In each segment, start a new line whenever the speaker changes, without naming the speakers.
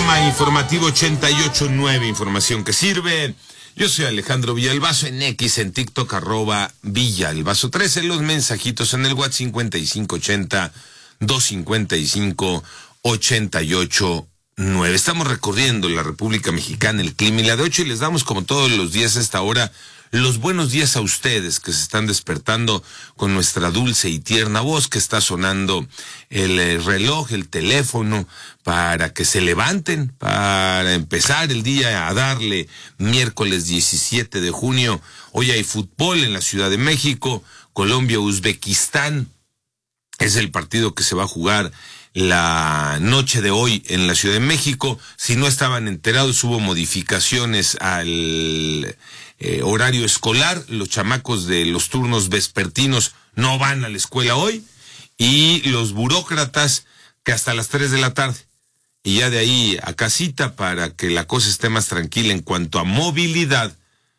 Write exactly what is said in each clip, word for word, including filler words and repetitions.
Panorama Informativo ochenta y ocho punto nueve, información que sirve. Yo soy Alejandro Villalbazo, en X, en TikTok, arroba Villalbazo trece, los mensajitos en el WhatsApp cincuenta y cinco ochenta, doscientos cincuenta y cinco, ochenta y ocho nueve. Estamos recorriendo la República Mexicana, el clima y la de ocho, y les damos como todos los días a esta hora los buenos días a ustedes que se están despertando con nuestra dulce y tierna voz, que está sonando el reloj, el teléfono, para que se levanten, para empezar el día a darle. Miércoles diecisiete de junio, hoy hay fútbol en la Ciudad de México, Colombia-Uzbekistán, es el partido que se va a jugar la noche de hoy en la Ciudad de México. Si no estaban enterados, hubo modificaciones al eh, horario escolar. Los chamacos de los turnos vespertinos no van a la escuela hoy, y los burócratas que hasta las tres de la tarde, y ya de ahí a casita para que la cosa esté más tranquila en cuanto a movilidad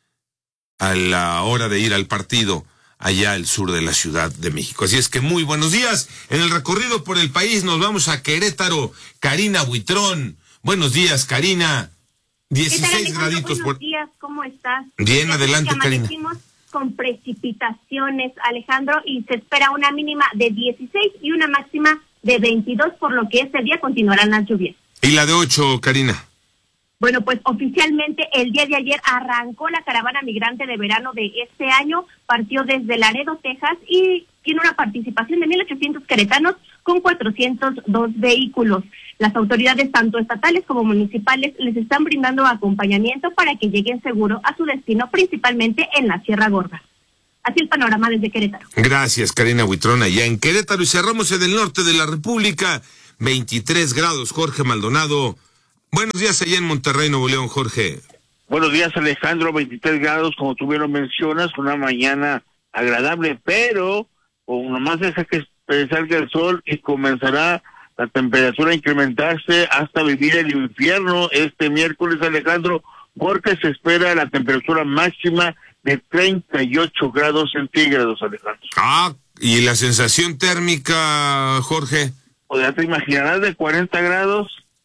a la hora de ir al partido allá al sur de la Ciudad de México. Así es que muy buenos días. En el recorrido por el país nos vamos a Querétaro. Karina Buitrón. Buenos días, Karina. dieciséis graditos.
Buenos días, ¿cómo estás?
Bien, adelante, Karina.
Con precipitaciones, Alejandro, y se espera una mínima de dieciséis y una máxima de veintidós, por lo que este día continuarán las lluvias.
¿Y la de ocho, Karina?
Bueno, pues oficialmente el día de ayer arrancó la caravana migrante de verano de este año, partió desde Laredo, Texas, y tiene una participación de mil ochocientos queretanos con cuatrocientos dos vehículos. Las autoridades, tanto estatales como municipales, les están brindando acompañamiento para que lleguen seguro a su destino, principalmente en la Sierra Gorda. Así el panorama desde Querétaro.
Gracias, Karina Buitrón, allá en Querétaro. Y cerramos en el norte de la República, veintitrés grados, Jorge Maldonado. Buenos días allá en Monterrey, Nuevo León, Jorge.
Buenos días, Alejandro, veintitrés grados, como tú bien lo mencionas, una mañana agradable, pero como nomás deja que salga el sol y comenzará la temperatura a incrementarse hasta vivir el infierno este miércoles, Alejandro, porque se espera la temperatura máxima de treinta y ocho grados centígrados, Alejandro.
Ah, ¿y la sensación térmica, Jorge?
O ya te imaginarás, de cuarenta grados.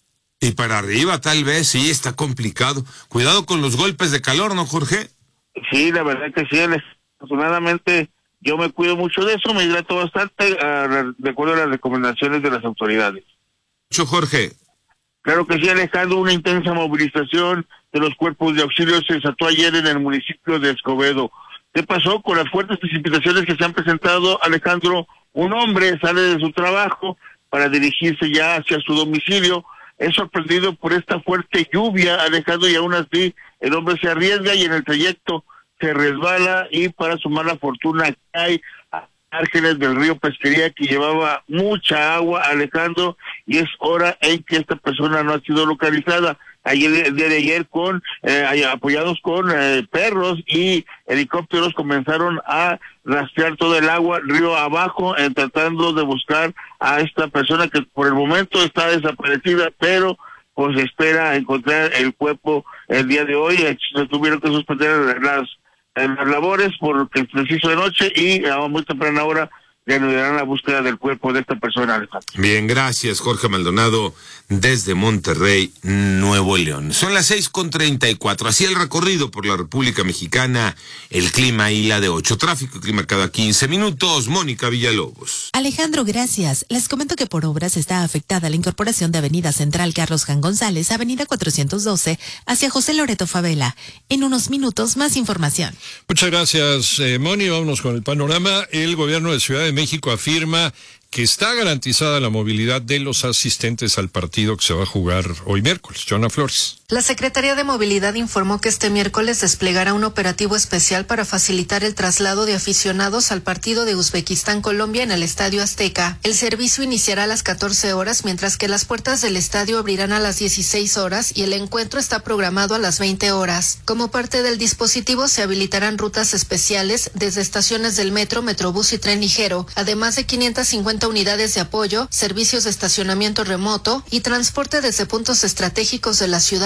Y para arriba, tal vez, sí, está complicado. Cuidado con los golpes de calor, ¿no, Jorge?
Sí, la verdad que sí, afortunadamente yo me cuido mucho de eso, me hidrato bastante, uh, de acuerdo a las recomendaciones de las autoridades.
Mucho, Jorge.
Claro que sí, Alejandro, una intensa movilización de los cuerpos de auxilio se desató ayer en el municipio de Escobedo. ¿Qué pasó? Con las fuertes precipitaciones que se han presentado, Alejandro, un hombre sale de su trabajo para dirigirse ya hacia su domicilio. Es sorprendido por esta fuerte lluvia, Alejandro, y aún así el hombre se arriesga y en el trayecto se resbala, y para su mala fortuna cae a márgenes del río Pesquería, que llevaba mucha agua, Alejandro, y es hora en que esta persona no ha sido localizada. Ayer, el día de ayer, con eh, apoyados con eh, perros y helicópteros, comenzaron a rastrear todo el agua río abajo, eh, tratando de buscar a esta persona que por el momento está desaparecida, pero pues espera encontrar el cuerpo el día de hoy. Se tuvieron que suspender las, las labores porque se hizo de noche, y a muy temprana hora reanudarán la búsqueda del cuerpo de esta persona, Alejandro.
Bien, gracias, Jorge Maldonado, desde Monterrey, Nuevo León. Son las seis con treinta y cuatro. Así el recorrido por la República Mexicana, el clima y la de ocho. Tráfico y clima cada quince minutos. Mónica Villalobos.
Alejandro, gracias. Les comento que por obras está afectada la incorporación de Avenida Central Carlos Jan González, Avenida cuatrocientos doce, hacia José Loreto Favela. En unos minutos, más información.
Muchas gracias, eh, Moni. Vámonos con el panorama. El gobierno de Ciudad de México afirma que está garantizada la movilidad de los asistentes al partido que se va a jugar hoy miércoles. Joana Flores.
La Secretaría de Movilidad informó que este miércoles desplegará un operativo especial para facilitar el traslado de aficionados al partido de Uzbekistán-Colombia en el Estadio Azteca. El servicio iniciará a las catorce horas, mientras que las puertas del estadio abrirán a las dieciséis horas y el encuentro está programado a las veinte horas. Como parte del dispositivo se habilitarán rutas especiales desde estaciones del metro, metrobús y tren ligero, además de quinientas cincuenta unidades de apoyo, servicios de estacionamiento remoto y transporte desde puntos estratégicos de la ciudad.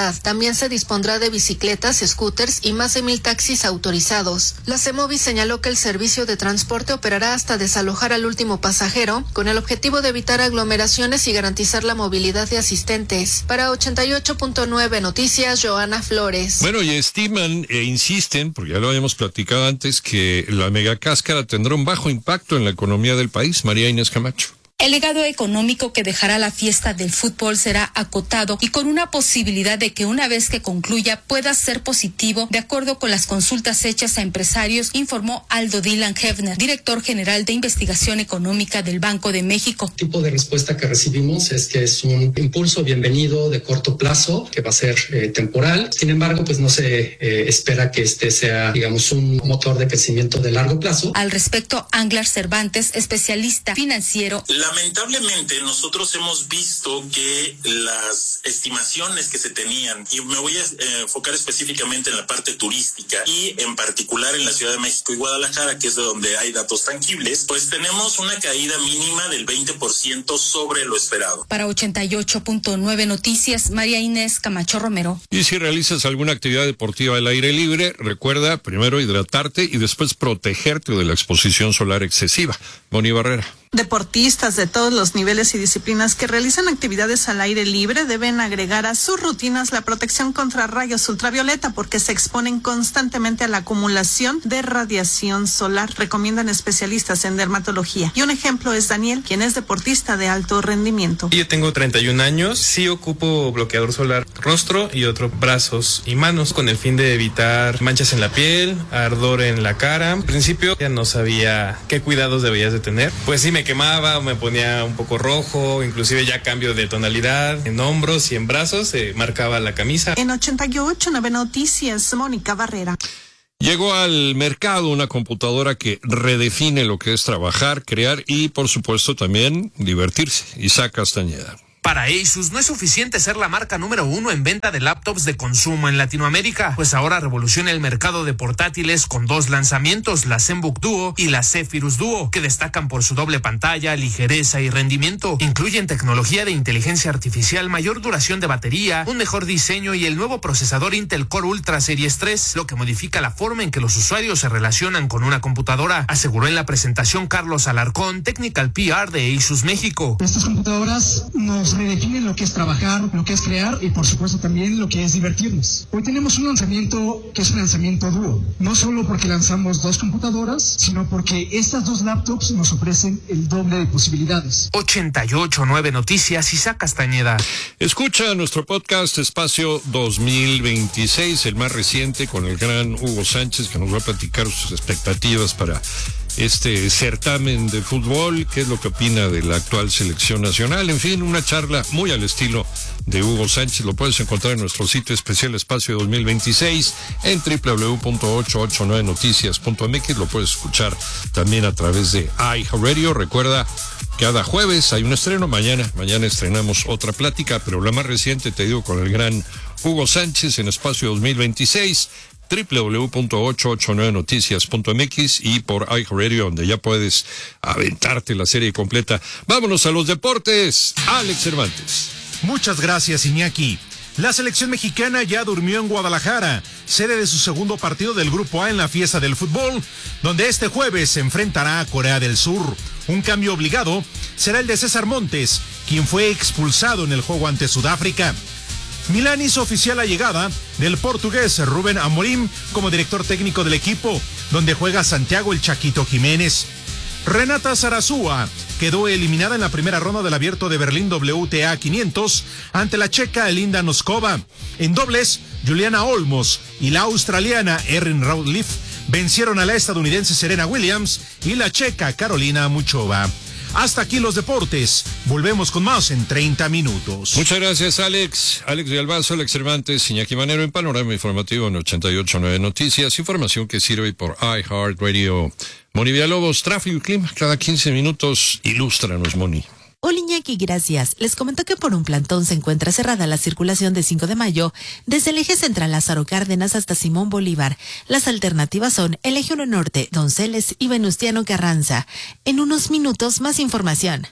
ciudad. También se dispondrá de bicicletas, scooters y más de mil taxis autorizados. La CEMOVI señaló que el servicio de transporte operará hasta desalojar al último pasajero, con el objetivo de evitar aglomeraciones y garantizar la movilidad de asistentes. Para ochenta y ocho punto nueve Noticias, Joana Flores.
Bueno, y estiman e insisten, porque ya lo habíamos platicado antes, que la megacáscara tendrá un bajo impacto en la economía del país. María Inés Camacho.
El legado económico que dejará la fiesta del fútbol será acotado y con una posibilidad de que una vez que concluya pueda ser positivo, de acuerdo con las consultas hechas a empresarios, informó Aldo Dylan Hefner, director general de investigación económica del Banco de México.
El tipo de respuesta que recibimos es que es un impulso bienvenido de corto plazo, que va a ser eh, temporal. Sin embargo, pues no se eh, espera que este sea, digamos, un motor de crecimiento de largo plazo.
Al respecto, Anglar Cervantes, especialista financiero.
La Lamentablemente nosotros hemos visto que las estimaciones que se tenían, y me voy a eh, enfocar específicamente en la parte turística y en particular en la Ciudad de México y Guadalajara, que es de donde hay datos tangibles, pues tenemos una caída mínima del veinte por ciento sobre lo esperado.
Para ochenta y ocho punto nueve Noticias, María Inés Camacho Romero.
Y si realizas alguna actividad deportiva al aire libre, recuerda primero hidratarte y después protegerte de la exposición solar excesiva. Moni Barrera.
Deportistas de todos los niveles y disciplinas que realizan actividades al aire libre deben agregar a sus rutinas la protección contra rayos ultravioleta porque se exponen constantemente a la acumulación de radiación solar, recomiendan especialistas en dermatología. Y un ejemplo es Daniel, quien es deportista de alto rendimiento.
Yo tengo treinta y un años, sí ocupo bloqueador solar rostro y otro brazos y manos con el fin de evitar manchas en la piel, ardor en la cara. Al principio ya no sabía qué cuidados debías de tener, pues sí me quemaba, me ponía un poco rojo, inclusive ya cambio de tonalidad, en hombros y en brazos se marcaba la camisa.
En ochenta y ocho nueve Noticias, Mónica Barrera.
Llegó al mercado una computadora que redefine lo que es trabajar, crear y, por supuesto, también divertirse. Isaac Castañeda.
Para Asus no es suficiente ser la marca número uno en venta de laptops de consumo en Latinoamérica, pues ahora revoluciona el mercado de portátiles con dos lanzamientos, la ZenBook Duo y la Zephyrus Duo, que destacan por su doble pantalla, ligereza y rendimiento. Incluyen tecnología de inteligencia artificial, mayor duración de batería, un mejor diseño y el nuevo procesador Intel Core Ultra Series tres, lo que modifica la forma en que los usuarios se relacionan con una computadora, aseguró en la presentación Carlos Alarcón, Technical P R de Asus México.
Estas computadoras nos redefinen lo que es trabajar, lo que es crear y por supuesto también lo que es divertirnos. Hoy tenemos un lanzamiento que es un lanzamiento dúo, no solo porque lanzamos dos computadoras, sino porque estas dos laptops nos ofrecen el doble de posibilidades.
ochenta y ocho nueve Noticias, Isaac Castañeda.
Escucha nuestro podcast Espacio dos mil veintiséis, el más reciente, con el gran Hugo Sánchez, que nos va a platicar sus expectativas para este certamen de fútbol, qué es lo que opina de la actual selección nacional, en fin, una charla muy al estilo de Hugo Sánchez. Lo puedes encontrar en nuestro sitio especial Espacio dos mil veintiséis en doble u doble u doble u punto ochocientos ochenta y nueve noticias punto m x. Lo puedes escuchar también a través de iHeartRadio. Recuerda, cada jueves hay un estreno. Mañana, mañana estrenamos otra plática, pero la más reciente, te digo, con el gran Hugo Sánchez en Espacio dos mil veintiséis. doble u doble u doble u punto ochocientos ochenta y nueve noticias punto m x y por iHeartRadio, donde ya puedes aventarte la serie completa. Vámonos a los deportes. Alex Cervantes.
Muchas gracias, Iñaki. La selección mexicana ya durmió en Guadalajara, sede de su segundo partido del Grupo A en la fiesta del fútbol, donde este jueves se enfrentará a Corea del Sur. Un cambio obligado será el de César Montes, quien fue expulsado en el juego ante Sudáfrica. Milán hizo oficial la llegada del portugués Rubén Amorim como director técnico del equipo, donde juega Santiago el Chaquito Jiménez. Renata Zarazúa quedó eliminada en la primera ronda del Abierto de Berlín W T A quinientos ante la checa Elinda Noskova. En dobles, Juliana Olmos y la australiana Erin Routliffe vencieron a la estadounidense Serena Williams y la checa Carolina Muchova. Hasta aquí los deportes. Volvemos con más en treinta minutos.
Muchas gracias, Alex. Alex Villalbazo, Alex Cervantes, Iñaki Manero en Panorama Informativo en ochenta y ocho nueve Noticias. Información que sirve por iHeartRadio. Moni Villalobos, tráfico y clima cada quince minutos. Ilústranos, Moni.
Hola, Iñaki, gracias. Les comento que por un plantón se encuentra cerrada la circulación de cinco de mayo desde el eje central Lázaro Cárdenas hasta Simón Bolívar. Las alternativas son el eje uno Norte, Donceles y Venustiano Carranza. En unos minutos más información.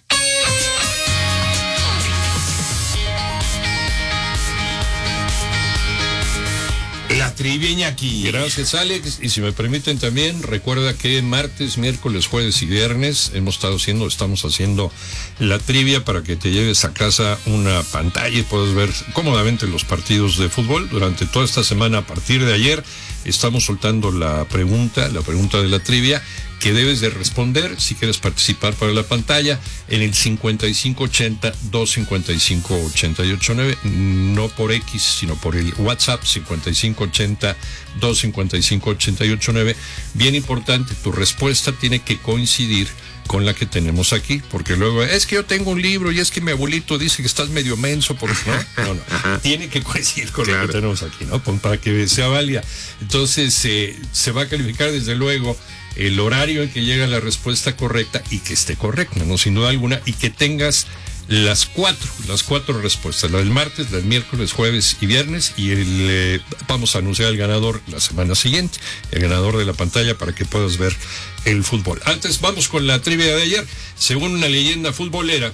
la trivia, Iñaki.
Gracias, Alex. Y si me permiten también, recuerda que martes, miércoles, jueves y viernes hemos estado haciendo, estamos haciendo la trivia para que te lleves a casa una pantalla y puedas ver cómodamente los partidos de fútbol. Durante toda esta semana, a partir de ayer, estamos soltando la pregunta, la pregunta de la trivia, que debes de responder si quieres participar para la pantalla en el cincuenta y cinco ochenta, doscientos cincuenta y cinco, ochenta y ocho nueve, no por X, sino por el WhatsApp cincuenta y cinco ochenta, doscientos cincuenta y cinco, ochenta y ocho nueve. Bien importante, tu respuesta tiene que coincidir con la que tenemos aquí, porque luego es que yo tengo un libro y es que mi abuelito dice que estás medio menso, porque no, no, no, tiene que coincidir con claro. Lo que tenemos aquí, ¿no? Para que sea válida. Entonces eh, se va a calificar desde luego el horario en que llega la respuesta correcta y que esté correcta, ¿no? Sin duda alguna, y que tengas las cuatro, las cuatro respuestas, la del martes, la del miércoles, jueves y viernes, y el eh, vamos a anunciar al ganador la semana siguiente, el ganador de la pantalla para que puedas ver el fútbol. Antes vamos con la trivia de ayer. Según una leyenda futbolera,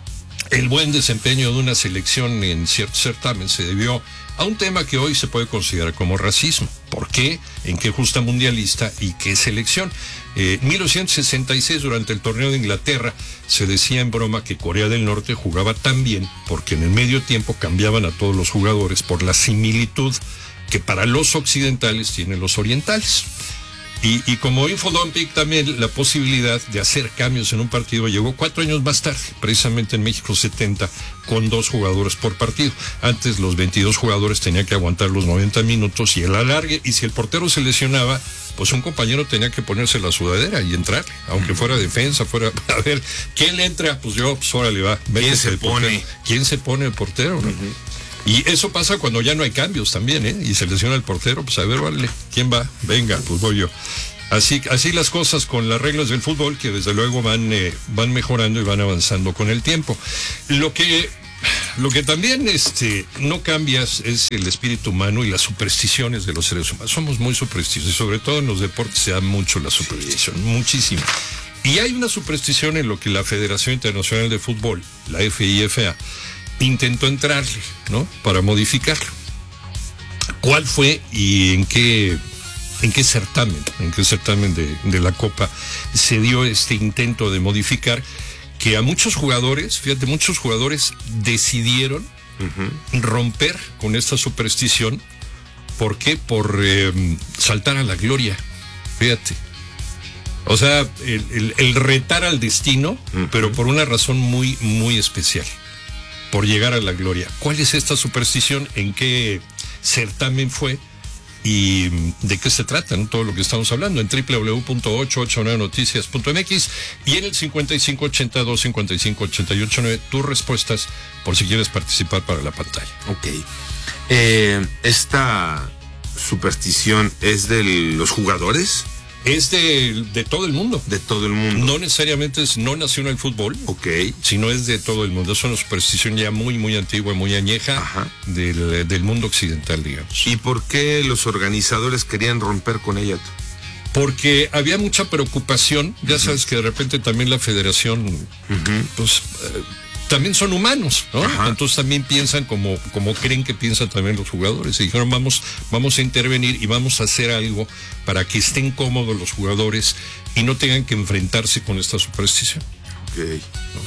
el buen desempeño de una selección en cierto certamen se debió a un tema que hoy se puede considerar como racismo. ¿Por qué? ¿En qué justa mundialista y qué selección? Eh, en mil novecientos sesenta y seis, durante el torneo de Inglaterra, se decía en broma que Corea del Norte jugaba tan bien porque en el medio tiempo cambiaban a todos los jugadores por la similitud que para los occidentales tienen los orientales. Y, y como Infodompic también la posibilidad de hacer cambios en un partido llegó cuatro años más tarde, precisamente en México setenta, con dos jugadores por partido. Antes los veintidós jugadores tenían que aguantar los noventa minutos y el alargue, y si el portero se lesionaba, pues un compañero tenía que ponerse la sudadera y entrarle, aunque fuera defensa, fuera, a ver, ¿quién le entra? Pues yo, pues órale va.
¿Quién se pone?
¿Quién se pone el portero? ¿No? Uh-huh. Y eso pasa cuando ya no hay cambios también, ¿eh? Y se lesiona el portero, pues a ver, vale, ¿quién va? Venga, pues voy yo. Así, así las cosas con las reglas del fútbol, que desde luego van, eh, van mejorando y van avanzando con el tiempo. Lo que, lo que también este, no cambias es el espíritu humano y las supersticiones de los seres humanos. Somos muy supersticiosos, y sobre todo en los deportes se da mucho la superstición, sí. Muchísimo. Y hay una superstición en lo que la Federación Internacional de Fútbol, la F I F A, intentó entrarle, ¿no? Para modificarlo. ¿Cuál fue y en qué, en qué certamen, en qué certamen de, de la Copa se dio este intento de modificar? Que a muchos jugadores, fíjate, muchos jugadores decidieron uh-huh. romper con esta superstición. ¿Por qué? Por eh, saltar a la gloria. Fíjate. O sea, el, el, el retar al destino, uh-huh. pero por una razón muy, muy especial. Por llegar a la gloria. ¿Cuál es esta superstición? ¿En qué certamen fue? ¿Y de qué se trata? ¿No? Todo lo que estamos hablando en doble u doble u doble u punto ocho ocho nueve noticias punto m x y en el cincuenta y cinco ochenta, doscientos cincuenta y cinco, ochenta y ocho nueve tus respuestas por si quieres participar para la pantalla.
Ok. Eh, ¿Esta superstición es de los jugadores?
Es de, de todo el mundo.
De todo el mundo.
No necesariamente es, no nació en el fútbol.
Ok.
Sino es de todo el mundo. Es una superstición ya muy, muy antigua, muy añeja del, del mundo occidental, digamos.
¿Y por qué los organizadores querían romper con ella?
Porque había mucha preocupación. Ya uh-huh. sabes que de repente también la federación, uh-huh. pues... Eh, también son humanos, ¿no? Ajá. Entonces también piensan como, como creen que piensan también los jugadores. Y dijeron, vamos, vamos a intervenir y vamos a hacer algo para que estén cómodos los jugadores y no tengan que enfrentarse con esta superstición.
Okay.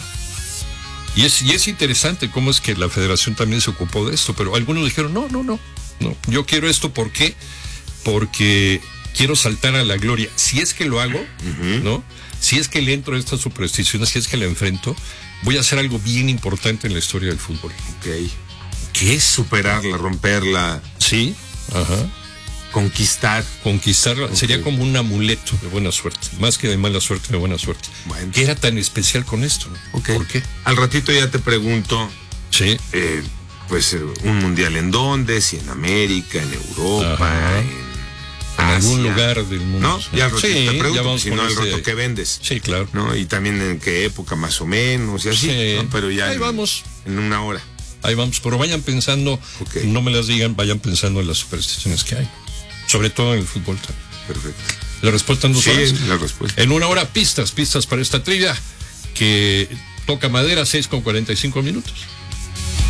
¿No? Y es, y es interesante cómo es que la federación también se ocupó de esto, pero algunos dijeron, no, no, no, no, yo quiero esto, ¿por qué? Porque quiero saltar a la gloria. Si es que lo hago, uh-huh. ¿no? Si es que le entro a estas supersticiones, si es que la enfrento, voy a hacer algo bien importante en la historia del fútbol.
Ok. ¿Qué es superarla, romperla?
Sí, ajá.
Conquistar.
Conquistarla. Okay. Sería como un amuleto de buena suerte. Más que de mala suerte, de buena suerte. Bueno. ¿Qué era tan especial con esto?
Okay.
¿Por qué?
Al ratito ya te pregunto.
Sí.
Eh, pues un mundial en dónde, si en América, en Europa,
ajá.
en...
En algún lugar del mundo.
¿No? Ya al ratito
sí,
te pregunto,
ya vamos
si no el
ese...
rato que vendes.
Sí, claro.
¿No? Y también en qué época más o menos, y así,
sí.
¿no? Pero ya
ahí
en,
vamos.
En una hora.
Ahí vamos, pero vayan pensando, okay. no me las digan, vayan pensando en las supersticiones que hay. Sobre todo en el fútbol también.
Perfecto.
La respuesta en dos
sí,
horas.
la respuesta.
En una hora, pistas, pistas para esta trivia que toca madera, seis con cuarenta y cinco minutos.